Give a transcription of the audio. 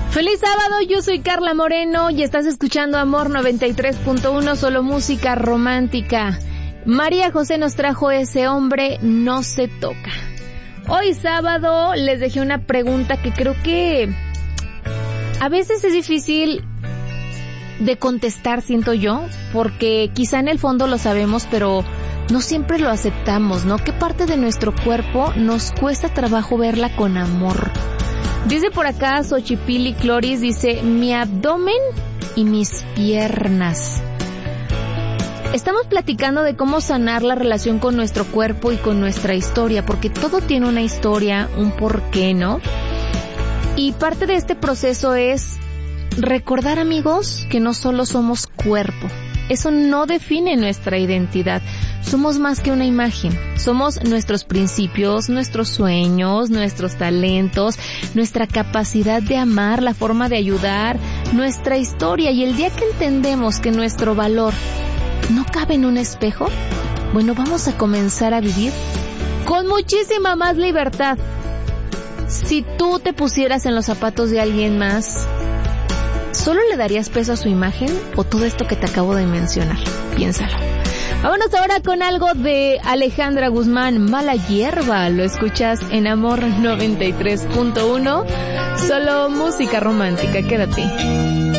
Feliz sábado, yo soy Carla Moreno y estás escuchando Amor 93.1, solo música romántica. María José nos trajo Ese hombre no se toca. Hoy sábado les dejé una pregunta que creo que a veces es difícil de contestar, siento yo, porque quizá en el fondo lo sabemos, pero no siempre lo aceptamos, ¿no? ¿Qué parte de nuestro cuerpo nos cuesta trabajo verla con amor? Dice por acá Xochipilli Cloris, dice, mi abdomen y mis piernas. Estamos platicando de cómo sanar la relación con nuestro cuerpo y con nuestra historia, porque todo tiene una historia, un porqué, ¿no? Y parte de este proceso es recordar, amigos, que no solo somos cuerpo. Eso no define nuestra identidad. Somos más que una imagen. Somos nuestros principios, nuestros sueños, nuestros talentos, nuestra capacidad de amar, la forma de ayudar, nuestra historia. Y el día que entendemos que nuestro valor no cabe en un espejo, bueno, vamos a comenzar a vivir con muchísima más libertad. Si tú te pusieras en los zapatos de alguien más, ¿solo le darías peso a su imagen o todo esto que te acabo de mencionar? Piénsalo. Vámonos ahora con algo de Alejandra Guzmán, Mala Hierba. Lo escuchas en Amor 93.1. Solo música romántica. Quédate.